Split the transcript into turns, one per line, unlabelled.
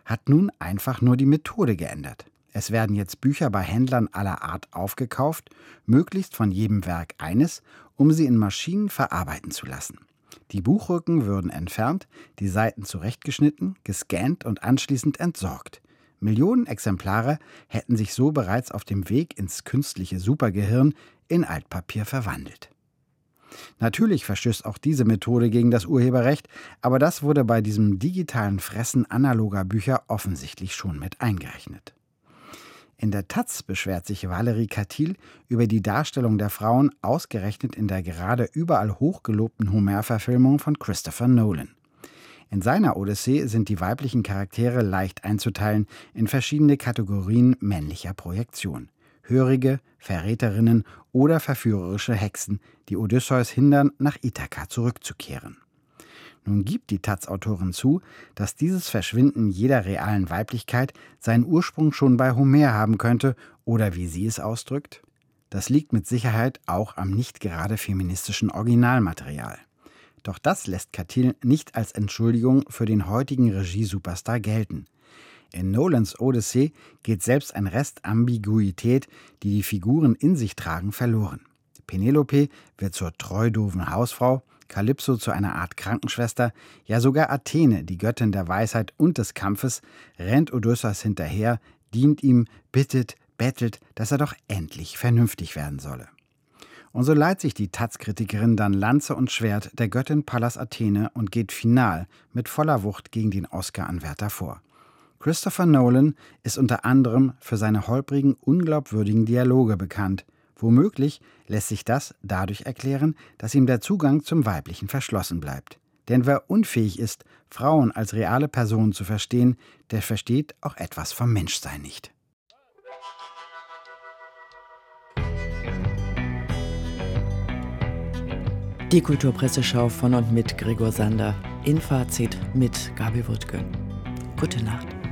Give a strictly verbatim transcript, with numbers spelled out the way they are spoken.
hat nun einfach nur die Methode geändert. Es werden jetzt Bücher bei Händlern aller Art aufgekauft, möglichst von jedem Werk eines, um sie in Maschinen verarbeiten zu lassen. Die Buchrücken würden entfernt, die Seiten zurechtgeschnitten, gescannt und anschließend entsorgt. Millionen Exemplare hätten sich so bereits auf dem Weg ins künstliche Supergehirn in Altpapier verwandelt. Natürlich verstößt auch diese Methode gegen das Urheberrecht, aber das wurde bei diesem digitalen Fressen analoger Bücher offensichtlich schon mit eingerechnet. In der Taz beschwert sich Valerie Katil über die Darstellung der Frauen, ausgerechnet in der gerade überall hochgelobten Homer-Verfilmung von Christopher Nolan. In seiner Odyssee sind die weiblichen Charaktere leicht einzuteilen in verschiedene Kategorien männlicher Projektion. Hörige, Verräterinnen oder verführerische Hexen, die Odysseus hindern, nach Ithaka zurückzukehren. Nun gibt die Taz-Autorin zu, dass dieses Verschwinden jeder realen Weiblichkeit seinen Ursprung schon bei Homer haben könnte oder wie sie es ausdrückt. Das liegt mit Sicherheit auch am nicht gerade feministischen Originalmaterial. Doch das lässt Katil nicht als Entschuldigung für den heutigen Regie-Superstar gelten. In Nolans Odyssee geht selbst ein Rest Ambiguität, die die Figuren in sich tragen, verloren. Penelope wird zur treu doofen Hausfrau, Kalypso zu einer Art Krankenschwester, ja sogar Athene, die Göttin der Weisheit und des Kampfes, rennt Odysseus hinterher, dient ihm, bittet, bettelt, dass er doch endlich vernünftig werden solle. Und so leiht sich die Taz-Kritikerin dann Lanze und Schwert der Göttin Pallas Athene und geht final mit voller Wucht gegen den Oscar-Anwärter vor. Christopher Nolan ist unter anderem für seine holprigen, unglaubwürdigen Dialoge bekannt. Womöglich lässt sich das dadurch erklären, dass ihm der Zugang zum Weiblichen verschlossen bleibt. Denn wer unfähig ist, Frauen als reale Personen zu verstehen, der versteht auch etwas vom Menschsein nicht.
Die Kulturpresseschau von und mit Gregor Sander. In Fazit mit Gabi Wuttke. Gute Nacht.